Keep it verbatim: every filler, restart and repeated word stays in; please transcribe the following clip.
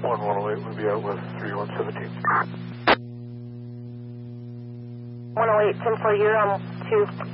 one one oh eight would be out with three one seventeen. one oh eight, ten four, you're on to